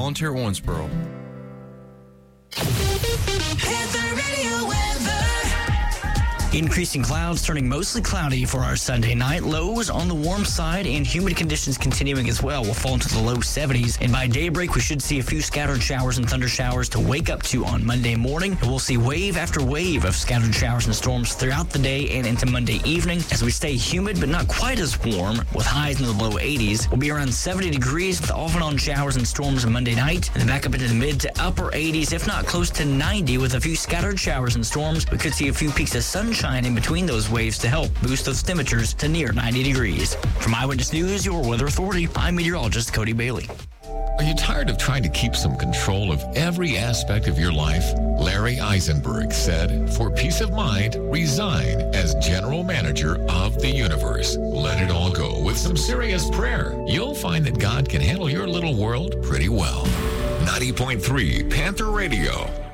Volunteer Owensboro. Panther Radio weather. Increasing clouds turning mostly cloudy for our Sunday night. Lows on the warm side and humid conditions continuing as well. We'll fall into the low 70s. And by daybreak, we should see a few scattered showers and thunder showers to wake up to on Monday morning. And we'll see wave after wave of scattered showers and storms throughout the day and into Monday evening as we stay humid but not quite as warm with highs in the low 80s. We'll be around 70 degrees with off and on showers and storms on Monday night. And then back up into the mid to upper 80s, if not close to 90 with a few scattered showers and storms. We could see a few peaks of sunshine in between those waves to help boost those temperatures to near 90 degrees. From Eyewitness News, your weather authority, I'm meteorologist Cody Bailey. Are you tired of trying to keep some control of every aspect of your life? Larry Eisenberg said, for peace of mind, resign as general manager of the universe. Let it all go with some serious prayer. You'll find that God can handle your little world pretty well. 90.3 Panther Radio.